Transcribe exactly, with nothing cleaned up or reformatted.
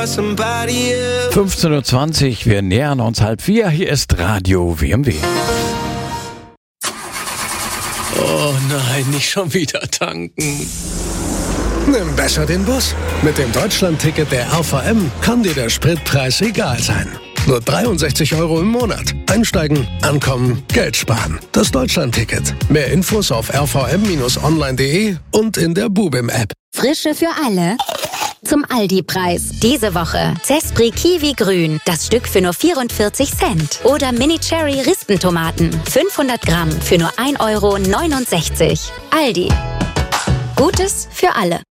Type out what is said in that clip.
fünfzehn Uhr zwanzig, wir nähern uns halb vier. Hier ist Radio W M W. Oh nein, nicht schon wieder tanken. Nimm besser den Bus. Mit dem Deutschland-Ticket der R V M kann dir der Spritpreis egal sein. Nur dreiundsechzig Euro im Monat. Einsteigen, ankommen, Geld sparen. Das Deutschland-Ticket. Mehr Infos auf r v m Bindestrich online punkt de und in der Bubim-App. Frische für alle. Zum Aldi-Preis. Diese Woche Zespri Kiwi Grün, das Stück für nur vierundvierzig Cent. Oder Mini Cherry Rispentomaten, fünfhundert Gramm für nur ein Euro neunundsechzig. Aldi. Gutes für alle.